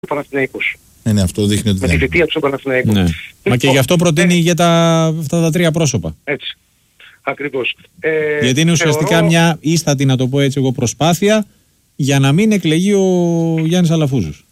Παναθηναϊκός. Ναι, αυτό δείχνει ότι με τη θητεία του στον Παναθηναϊκό. Ναι. Μα και γι' αυτό προτείνει για αυτά τα 3 πρόσωπα. Έτσι. Ακριβώς. Γιατί είναι ουσιαστικά μια ίστατη, να το πω έτσι εγώ, προσπάθεια για να μην εκλεγεί ο Γιάννης Αλαφούζος.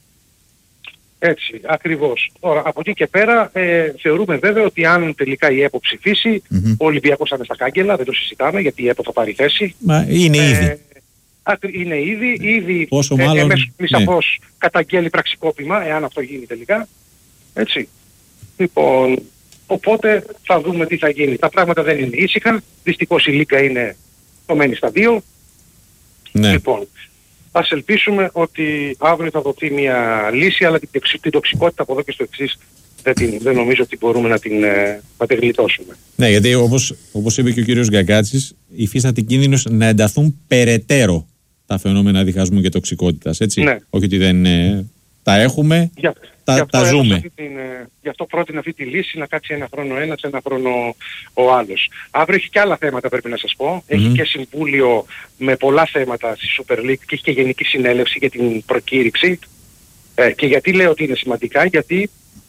Έτσι, ακριβώς. Τώρα, από εκεί και πέρα θεωρούμε βέβαια ότι αν τελικά η ΕΠΟ ψηφίσει, ο Ολυμπιακός θα είναι στα κάγκελα, δεν το συζητάμε, γιατί η ΕΠΟ θα πάρει θέση. Μα είναι ήδη. Είναι ήδη πόσο μάλλον, σαφώς καταγγέλει πραξικόπημα, εάν αυτό γίνει τελικά. Έτσι. Λοιπόν, οπότε θα δούμε τι θα γίνει. Τα πράγματα δεν είναι ήσυχα. Δυστυχώς η Λίγκα είναι κομμένη στα 2. Ναι. Λοιπόν, ας ελπίσουμε ότι αύριο θα δοθεί μια λύση, αλλά την τοξικότητα από εδώ και στο εξής δεν νομίζω ότι μπορούμε να την γλιτώσουμε. Ναι, γιατί όπως είπε και ο κύριος Γκαγκάτσης, υφίσταται κίνδυνος να ενταθούν περαιτέρω τα φαινόμενα διχασμού και τοξικότητας, έτσι. Ναι. Όχι ότι δεν τα έχουμε, τα ζούμε. Γι' αυτό πρότεινα αυτή τη λύση, να κάτσει ένα χρόνο ένας, ένα χρόνο ο άλλος. Αύριο έχει και άλλα θέματα, πρέπει να σας πω. Έχει και συμβούλιο με πολλά θέματα στη Super League και έχει και γενική συνέλευση για την προκήρυξη. Και γιατί λέω ότι είναι σημαντικά, γιατί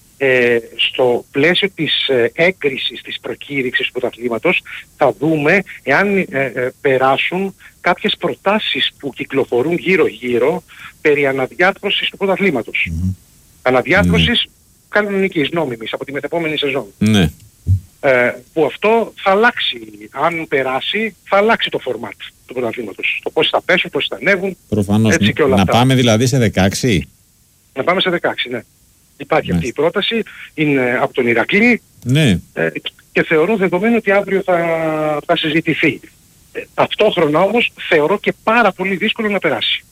στο πλαίσιο της έγκρισης της προκήρυξης του πρωταθλήματος θα δούμε εάν περάσουν κάποιες προτάσεις που κυκλοφορούν γύρω-γύρω περί αναδιάρθρωσης του πρωταθλήματος. Αναδιάρθρωσης κανονικής, νόμιμης, από τη μεθεπόμενη σεζόν. Ναι. Που αυτό θα αλλάξει, αν περάσει, θα αλλάξει το φορμάτ του πρωταθλήματος. Το πώς θα πέσουν, πώς θα ανέβουν. Προφανώς. Έτσι και όλα να αυτά. Πάμε δηλαδή σε 16. Να πάμε σε 16, ναι. Υπάρχει αυτή η πρόταση, είναι από τον Ηρακλή, ναι. Και θεωρώ δεδομένο ότι αύριο θα συζητηθεί. Ταυτόχρονα όμως θεωρώ και πάρα πολύ δύσκολο να περάσει.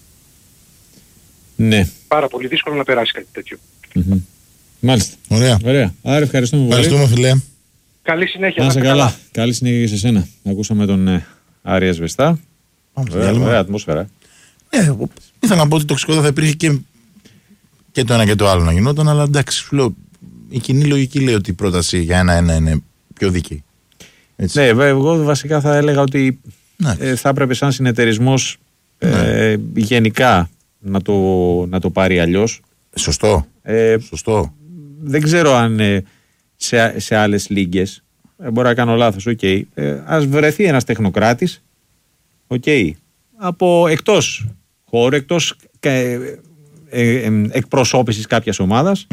Ναι. Πάρα πολύ δύσκολο να περάσει κάτι τέτοιο. Μάλιστα. Ωραία. Άρα ευχαριστούμε πολύ. Ευχαριστούμε, φίλε. Καλή συνέχεια. Να είσαι καλά. Καλή συνέχεια και σε σένα. Ακούσαμε τον Άρη Σβεστά. Ωραία ατμόσφαιρα. Ήθελα να πω ότι τοξικότητα θα υπήρχε και το ένα και το άλλο να γινόταν, αλλά εντάξει, σου λέω, η κοινή λογική λέει ότι η πρόταση για ένα είναι πιο δίκαιη. Έτσι. Ναι, εγώ βασικά θα έλεγα ότι θα έπρεπε σαν συνεταιρισμός γενικά να το πάρει αλλιώς. Σωστό. Σωστό. Δεν ξέρω αν σε άλλες λίγκες, μπορώ να κάνω λάθος, ας βρεθεί ένας τεχνοκράτης, από εκτός χώρου, εκτός εκπροσώπησης κάποιας ομάδας,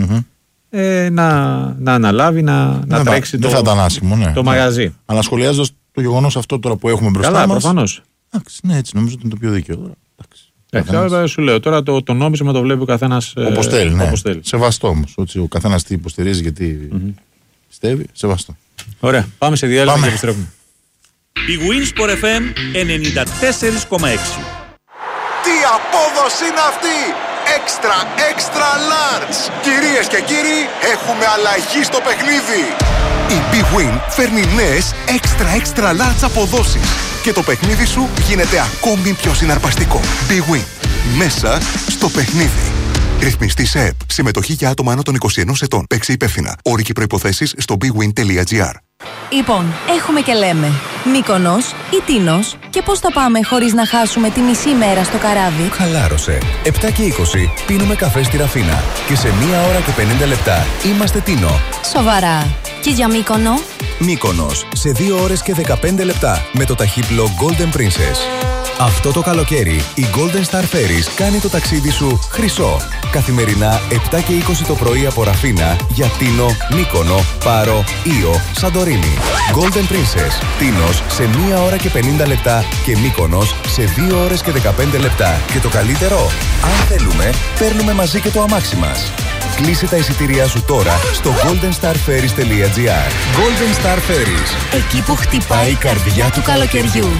να αναλάβει, να τρέξει το μαγαζί. Αλλά σχολιάζοντας το γεγονός αυτό τώρα που έχουμε μπροστά μας. Καλά, προφανώς. Εντάξει, ναι, έτσι νομίζω ότι είναι το πιο δίκαιο. Σου λέω τώρα το νόμισμα το βλέπει ο καθένας όπως θέλει. Σεβαστό όμως. Ο καθένας τι υποστηρίζει, γιατί πιστεύει, σεβαστό. Ωραία, πάμε σε διάλειμμα και επιστρέφουμε. Η Winsport FM 94,6. Τι απόδοση είναι αυτή! Extra large! Κυρίες και κύριοι, έχουμε αλλαγή στο παιχνίδι! Η Big Win φέρνει νέες extra large αποδόσεις και το παιχνίδι σου γίνεται ακόμη πιο συναρπαστικό. Big Win. Μέσα στο παιχνίδι. Ρυθμιστή σε ΕΠ. Συμμετοχή για άτομα άνω των 21 ετών. Παίξε υπεύθυνα. Όροι και προϋποθέσεις στο bigwin.gr. Λοιπόν, έχουμε και λέμε Μύκονος ή Τίνος, και πώς θα πάμε χωρίς να χάσουμε τη μισή μέρα στο καράβι. Χαλάρωσε. 7 και 20 πίνουμε καφέ στη Ραφίνα και σε 1 ώρα και 50 λεπτά είμαστε Τίνο. Σοβαρά. Και για Μύκονο? Μύκονος σε 2 ώρες και 15 λεπτά με το ταχύπλο Golden Princess. Αυτό το καλοκαίρι η Golden Star Ferries κάνει το ταξίδι σου χρυσό. Καθημερινά 7 και 20 το πρωί από Ραφίνα για Τίνο, Μύκονο, Πάρο, Ήο, Σαντορίνη. Golden Princess. Τίνος σε 1 ώρα και 50 λεπτά και Μύκονος σε 2 ώρες και 15 λεπτά. Και το καλύτερο, αν θέλουμε, παίρνουμε μαζί και το αμάξι μας. Κλείσε τα εισιτήριά σου τώρα στο goldenstarferries.gr. Golden Star Ferries. Εκεί που χτυπάει η καρδιά του καλοκαιριού.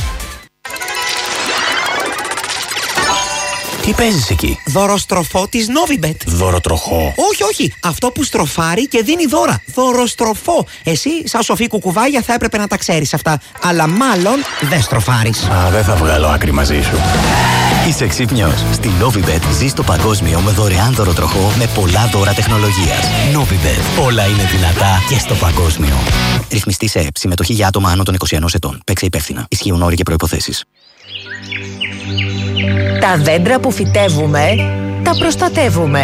Τι παίζεις εκεί? Δωροστροφό της Novibet. Δωροτροχό? Όχι. Αυτό που στροφάρει και δίνει δώρα. Δωροστροφό. Εσύ, σαν σοφή κουκουβάγια, θα έπρεπε να τα ξέρεις αυτά. Αλλά μάλλον δεν στροφάρεις. Δεν θα βγάλω άκρη μαζί σου. Είσαι ξύπνιος. Στη Novibet ζεις το παγκόσμιο με δωρεάν δωροτροχό με πολλά δώρα τεχνολογίας. Novibet. Όλα είναι δυνατά και στο παγκόσμιο. Ρυθμιστή σε ΕΠ. Συμμετοχή για άτομα άνω των 21 ετών. Παίξε υπεύθυνα. Ισχύουν όροι και προϋποθέσεις. Τα δέντρα που φυτεύουμε τα προστατεύουμε.